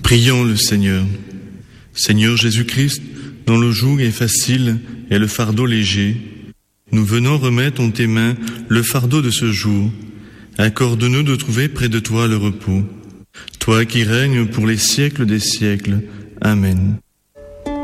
Prions le Seigneur. Seigneur Jésus-Christ, dont le joug est facile et le fardeau léger, nous venons remettre en tes mains le fardeau de ce jour. Accorde-nous de trouver près de toi le repos. Toi qui règnes pour les siècles des siècles. Amen.